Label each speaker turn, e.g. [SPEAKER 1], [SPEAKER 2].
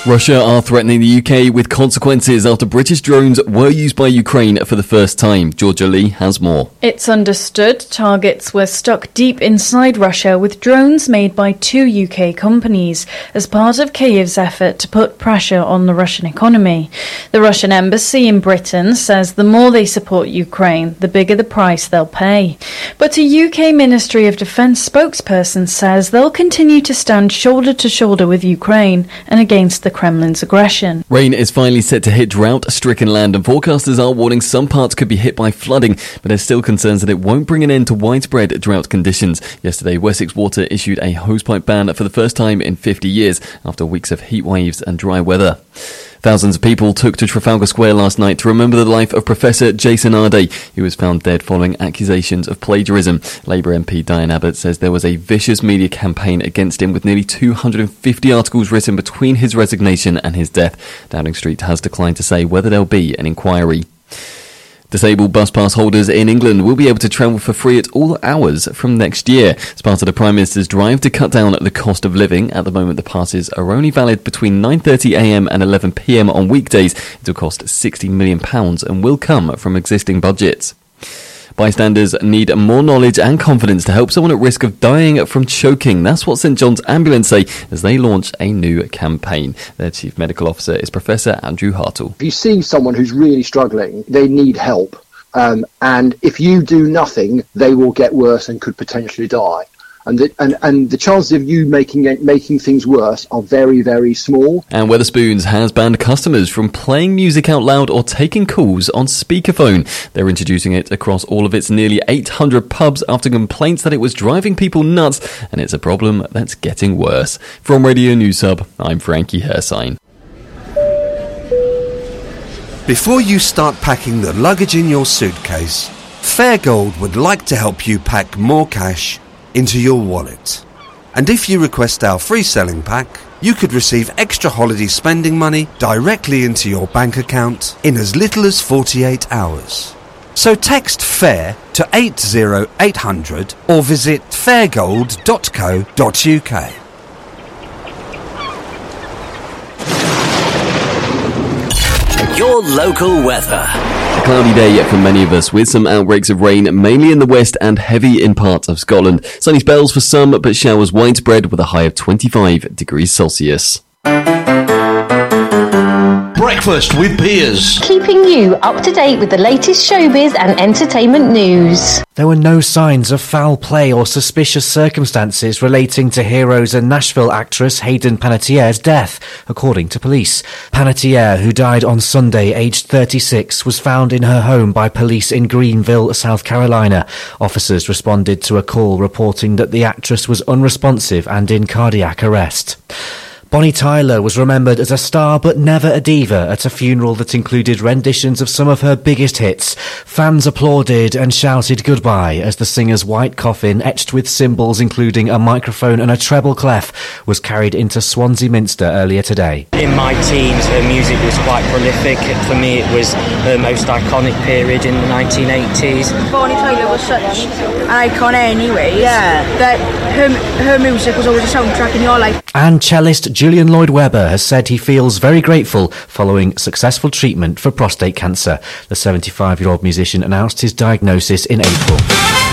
[SPEAKER 1] Russia are threatening the UK with consequences after British drones were used by Ukraine for the first time. Georgia Lee has more.
[SPEAKER 2] It's understood targets were stuck deep inside Russia with drones made by two UK companies as part of Kyiv's effort to put pressure on the Russian economy. The Russian embassy in Britain says the more they support Ukraine, the bigger the price they'll pay. But a UK Ministry of Defence spokesperson says they'll continue to stand shoulder to shoulder with Ukraine and against the Kremlin's aggression.
[SPEAKER 1] Rain is finally set to hit drought-stricken land, and forecasters are warning some parts could be hit by flooding, but there's still concerns that it won't bring an end to widespread drought conditions. Yesterday, Wessex Water issued a hosepipe ban for the first time in 50 years after weeks of heat waves and dry weather. Thousands of people took to Trafalgar Square last night to remember the life of Professor Jason Ardey, who was found dead following accusations of plagiarism. Labour MP Diane Abbott says there was a vicious media campaign against him with nearly 250 articles written between his resignation and his death. Downing Street has declined to say whether there'll be an inquiry. Disabled bus pass holders in England will be able to travel for free at all hours from next year. As part of the Prime Minister's drive to cut down the cost of living, at the moment the passes are only valid between 9:30am and 11pm on weekdays. It will cost £60 million and will come from existing budgets. Bystanders need more knowledge and confidence to help someone at risk of dying from choking. That's what St John's Ambulance say as they launch a new campaign. Their Chief Medical Officer is Professor Andrew Hartle.
[SPEAKER 3] If you see someone who's really struggling, they need help. And if you do nothing, they will get worse and could potentially die. And the chances of you making things worse are very, very small.
[SPEAKER 1] And Wetherspoons has banned customers from playing music out loud or taking calls on speakerphone. They're introducing it across all of its nearly 800 pubs after complaints that it was driving people nuts, and it's a problem that's getting worse. From Radio News Hub, I'm Frankie Hersine.
[SPEAKER 4] Before you start packing the luggage in your suitcase, Fairgold would like to help you pack more cash into your wallet. And if you request our free selling pack, you could receive extra holiday spending money directly into your bank account in as little as 48 hours. So text FAIR to 80800 or visit fairgold.co.uk.
[SPEAKER 5] Your local weather.
[SPEAKER 1] A cloudy day for many of us, with some outbreaks of rain, mainly in the west and heavy in parts of Scotland. Sunny spells for some, but showers widespread with a high of 25 degrees Celsius.
[SPEAKER 6] Breakfast with Peers.
[SPEAKER 7] Keeping you up to date with the latest showbiz and entertainment news.
[SPEAKER 8] There were no signs of foul play or suspicious circumstances relating to Heroes and Nashville actress Hayden Panettiere's death, according to police. Panettiere, who died on Sunday, aged 36, was found in her home by police in Greenville, South Carolina. Officers responded to a call reporting that the actress was unresponsive and in cardiac arrest. Bonnie Tyler was remembered as a star but never a diva at a funeral that included renditions of some of her biggest hits. Fans applauded and shouted goodbye as the singer's white coffin, etched with symbols including a microphone and a treble clef, was carried into Swansea Minster earlier today.
[SPEAKER 9] In my teens, her music was quite prolific. For me, it was her most iconic period in the 1980s.
[SPEAKER 10] Bonnie Tyler was such an icon anyway. Yeah. That her music was always a soundtrack in your life.
[SPEAKER 8] And cellist Julian Lloyd-Webber has said he feels very grateful following successful treatment for prostate cancer. The 75-year-old musician announced his diagnosis in April.